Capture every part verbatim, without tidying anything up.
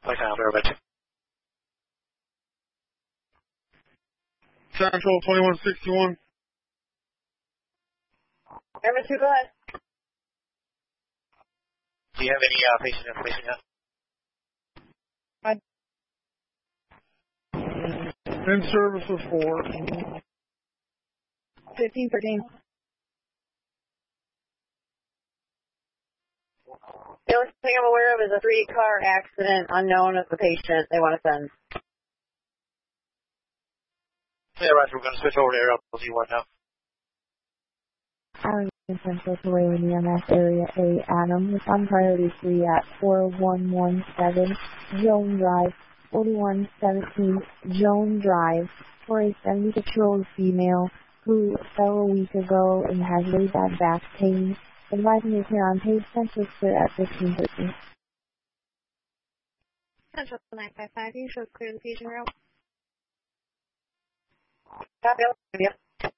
Like now, very much. Central twenty-one sixty-one. Airman two, go ahead. Do you have any uh, patient information yet? In service of four. fifteen thirteen. The only thing I'm aware of is a three-car accident, unknown as the patient they want to send. Yeah, Roger, we're going to switch over to Air L Z one now. Arlington Central to Wayland E M S Area A, Adam, on priority three at four one one seven, Joan Drive, forty-one seventeen, Joan Drive, for a seventy-six-year-old female who fell a week ago and has really bad back pain. Advising you clear on page Central split at fifteen thirty. Central nine five five, you should clear the patient route. Copy. Yep.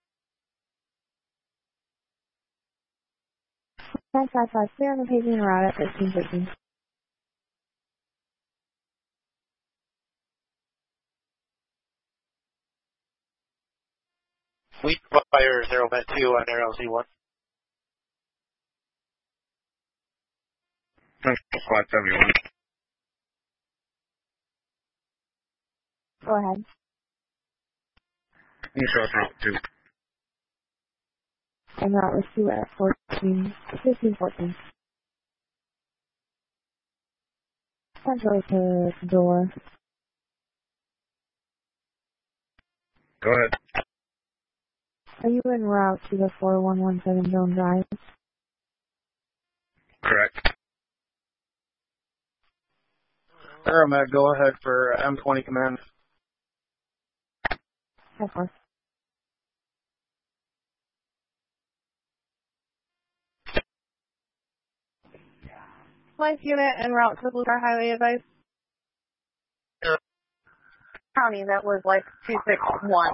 nine five five, clear on the paging route at fifteen thirty. Fleet Fire zero Met two on Air L Z one. Central five seventy-one. Go ahead. You show us route two. And route was two at fourteen, fifteen fourteen. Central to the door. Go ahead. Are you en route to the four one one seven Joan Drive? Correct. Aeromed, go ahead for M twenty command. Of course. Life unit en route to Blue Star Highway advice. County, that was like two six one.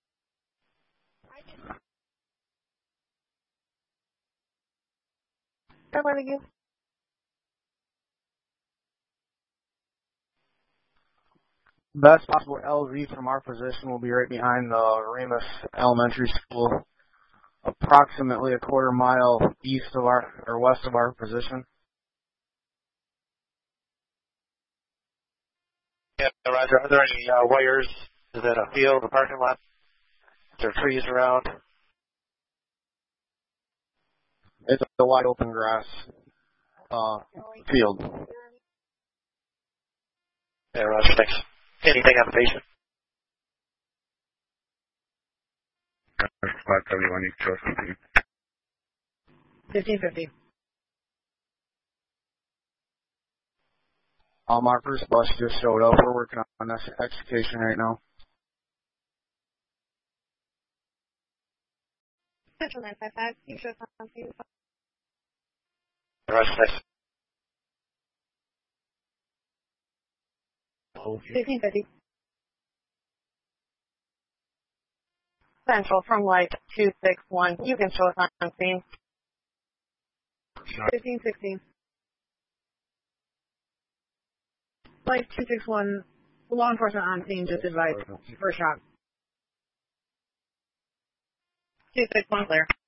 Good morning, you. Best possible L Z from our position will be right behind the Remus Elementary School, approximately a quarter mile east of our, or west of our position. Yeah, Roger. Are there any uh, wires? Is that a field, a parking lot? Is there trees around? It's a wide open grass uh, field. Yeah, Roger. Thanks. Anything on the patient? five seventy-one, you show us something. fifteen fifty. Um, our first bus just showed up. We're working on this execution right now. Central nine five five, you should come to you. Roger. Thanks. fifteen fifty. Central from like two six one. You can show us on scene. fifteen sixteen. Like two six one, law enforcement on scene just advised. First shot. two six one clear.